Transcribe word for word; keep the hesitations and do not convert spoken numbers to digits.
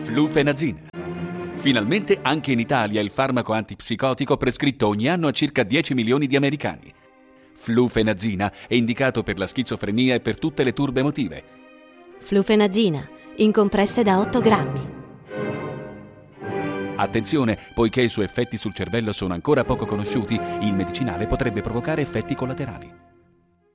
Flufenazina. Finalmente anche in Italia il farmaco antipsicotico prescritto ogni anno a circa dieci milioni di americani. Flufenazina è indicato per la schizofrenia e per tutte le turbe emotive. Flufenazina, in compresse da otto grammi. Attenzione, poiché i suoi effetti sul cervello sono ancora poco conosciuti, il medicinale potrebbe provocare effetti collaterali.